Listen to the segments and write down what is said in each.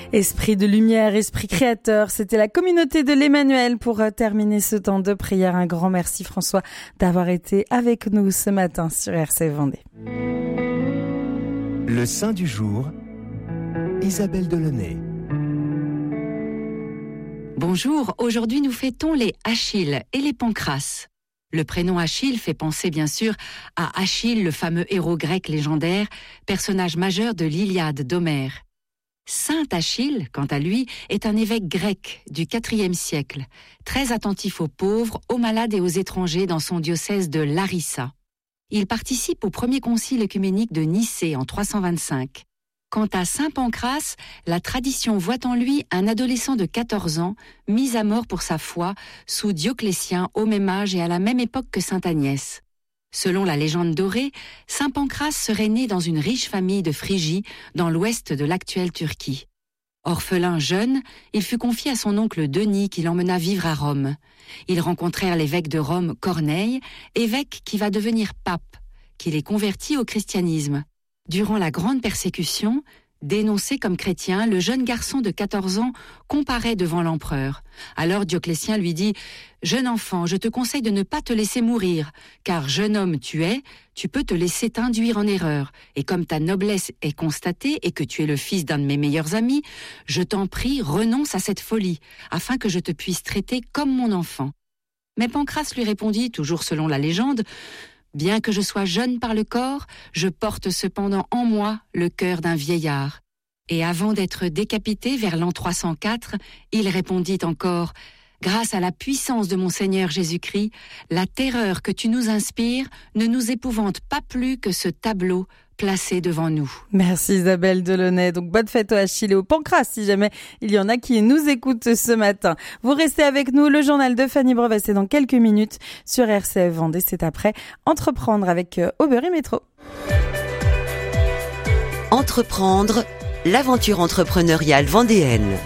Esprit de lumière, esprit créateur, c'était la communauté de l'Emmanuel pour terminer ce temps de prière. Un grand merci François d'avoir été avec nous ce matin sur RCF Vendée. Le Saint du jour, Isabelle Delaunay. Bonjour, aujourd'hui nous fêtons les Achilles et les Pancraces. Le prénom Achille fait penser bien sûr à Achille, le fameux héros grec légendaire, personnage majeur de l'Iliade d'Homère. Saint Achille, quant à lui, est un évêque grec du IVe siècle, très attentif aux pauvres, aux malades et aux étrangers dans son diocèse de Larissa. Il participe au premier concile œcuménique de Nicée en 325. Quant à Saint Pancrace, la tradition voit en lui un adolescent de 14 ans, mis à mort pour sa foi, sous Dioclétien au même âge et à la même époque que Sainte Agnès. Selon la légende dorée, Saint Pancrace serait né dans une riche famille de Phrygie, dans l'ouest de l'actuelle Turquie. Orphelin jeune, il fut confié à son oncle Denis qui l'emmena vivre à Rome. Ils rencontrèrent l'évêque de Rome, Corneille, évêque qui va devenir pape, qui les convertit au christianisme. Durant la grande persécution, dénoncé comme chrétien, le jeune garçon de 14 ans comparaît devant l'empereur. Alors Dioclétien lui dit « Jeune enfant, je te conseille de ne pas te laisser mourir, car jeune homme tu es, tu peux te laisser t'induire en erreur. Et comme ta noblesse est constatée et que tu es le fils d'un de mes meilleurs amis, je t'en prie, renonce à cette folie, afin que je te puisse traiter comme mon enfant. » Mais Pancrace lui répondit, toujours selon la légende, « Bien que je sois jeune par le corps, je porte cependant en moi le cœur d'un vieillard. » Et avant d'être décapité vers l'an 304, il répondit encore « Grâce à la puissance de mon Seigneur Jésus-Christ, la terreur que tu nous inspires ne nous épouvante pas plus que ce tableau placé devant nous. » Merci Isabelle Delaunay. Donc bonne fête au Achille et au Pancrace si jamais il y en a qui nous écoutent ce matin. Vous restez avec nous, le journal de Fanny Brevet, c'est dans quelques minutes sur RCF Vendée. C'est après Entreprendre avec Aubry Métro. Entreprendre, l'aventure entrepreneuriale vendéenne.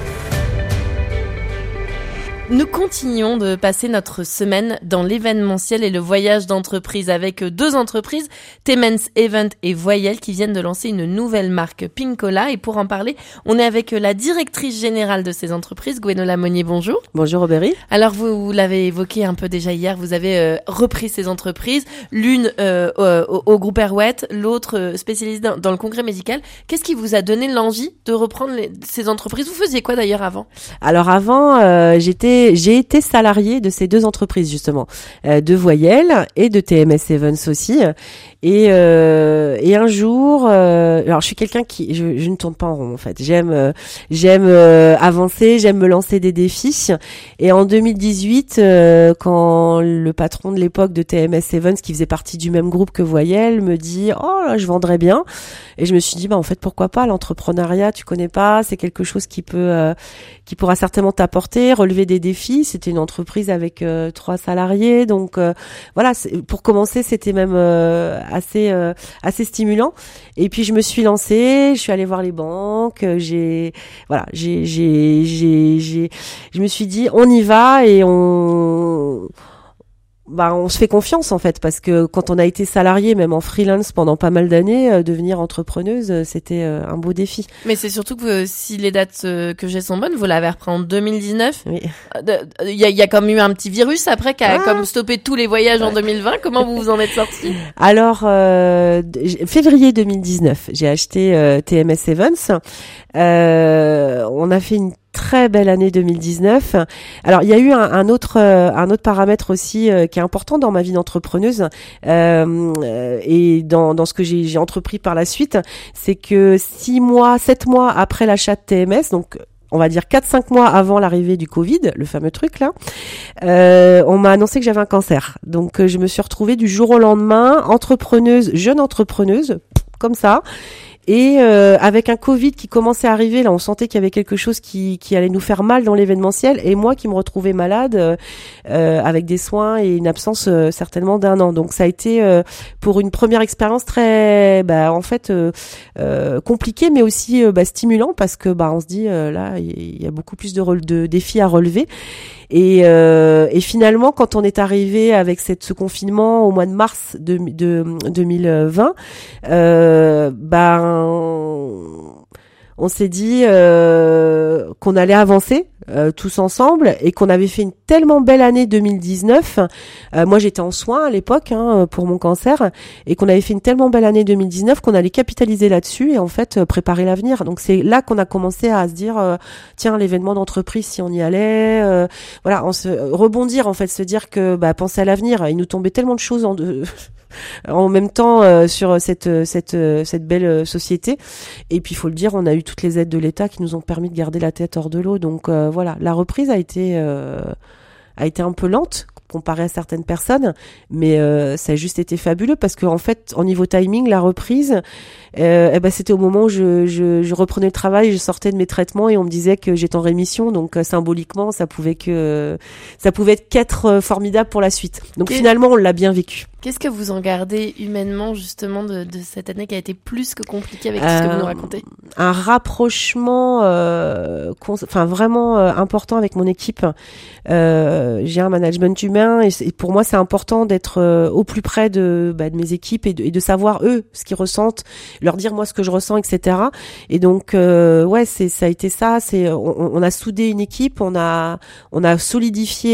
Nous continuons de passer notre semaine dans l'événementiel et le voyage d'entreprise avec deux entreprises, Temens Event et Voyelle, qui viennent de lancer une nouvelle marque Pinkola. Et pour en parler, on est avec la directrice générale de ces entreprises, Gwenola Monnier. Bonjour. Bonjour Aubry. Alors vous l'avez évoqué un peu déjà hier, vous avez repris ces entreprises, l'une au groupe Airwatt, l'autre spécialisée dans le congrès médical. Qu'est-ce qui vous a donné l'envie de reprendre ces entreprises ? Vous faisiez quoi d'ailleurs avant ? Alors avant, j'ai été salariée de ces deux entreprises justement, de Voyelle et de TMS Events aussi. Et un jour, alors je suis quelqu'un qui, je ne tourne pas en rond en fait. J'aime avancer, j'aime me lancer des défis. Et en 2018, quand le patron de l'époque de TMS Events, qui faisait partie du même groupe que Voyelle, me dit « Oh là, je vendrais bien ». Et je me suis dit en fait pourquoi pas, l'entrepreneuriat, tu connais pas, c'est quelque chose qui pourra certainement t'apporter, relever des défis. C'était une entreprise avec 3 salariés, donc voilà, pour commencer, c'était même assez stimulant. Et puis je me suis lancée, je suis allée voir les banques, je me suis dit on y va et on se fait confiance en fait, parce que quand on a été salarié, même en freelance pendant pas mal d'années, devenir entrepreneuse, c'était un beau défi. Mais c'est surtout que si les dates que j'ai sont bonnes, vous l'avez repris en 2019. Oui. Il y a comme eu un petit virus après qui a comme stoppé tous les voyages en 2020. Comment vous vous en êtes sortis ? Alors, février 2019, j'ai acheté TMS Events. On a fait une très belle année 2019. Alors il y a eu un autre paramètre aussi qui est important dans ma vie d'entrepreneuse et dans ce que j'ai entrepris par la suite, c'est que 7 mois après l'achat de TMS, donc on va dire 4-5 mois avant l'arrivée du Covid, le fameux truc là, on m'a annoncé que j'avais un cancer. Donc je me suis retrouvée du jour au lendemain jeune entrepreneuse, comme ça. Et avec un Covid qui commençait à arriver, là on sentait qu'il y avait quelque chose qui allait nous faire mal dans l'événementiel, et moi qui me retrouvais malade avec des soins et une absence certainement d'1 an. Donc ça a été pour une première expérience très compliquée, mais aussi stimulant, parce que on se dit là il y a beaucoup plus de défis à relever. Et finalement, quand on est arrivé avec ce confinement au mois de mars de 2020, on s'est dit qu'on allait avancer tous ensemble et qu'on avait fait une tellement belle année 2019. Moi, j'étais en soins à l'époque pour mon cancer et qu'on avait fait une tellement belle année 2019 qu'on allait capitaliser là-dessus et en fait préparer l'avenir. Donc c'est là qu'on a commencé à se dire tiens, l'événement d'entreprise, si on y allait, voilà, rebondir en fait, se dire que penser à l'avenir. Il nous tombait tellement de choses en même temps sur cette belle société. Et puis il faut le dire, on a eu toutes les aides de l'État qui nous ont permis de garder la tête hors de l'eau. Donc voilà, la reprise a été un peu lente comparé à certaines personnes, mais ça a juste été fabuleux parce que en fait, au niveau timing, la reprise, c'était au moment où je reprenais le travail, je sortais de mes traitements et on me disait que j'étais en rémission, donc symboliquement, ça pouvait être qu'être formidable pour la suite. Donc finalement, on l'a bien vécu. Qu'est-ce que vous en gardez humainement justement de cette année qui a été plus que compliquée avec tout ce que vous nous racontez? Un rapprochement vraiment important avec mon équipe. J'ai un management humain et pour moi c'est important d'être au plus près de mes équipes et de savoir eux ce qu'ils ressentent, leur dire moi ce que je ressens, etc. Et donc ça a été ça. On a soudé une équipe, on a solidifié